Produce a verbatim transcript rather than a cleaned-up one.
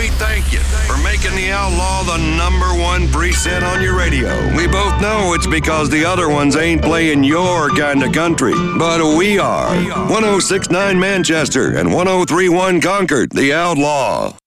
we thank you for making the Outlaw the number one preset on your radio. We both know it's because the other ones ain't playing your kind of country, but we are. one oh six point nine Manchester and one oh three point one Concord, the Outlaw.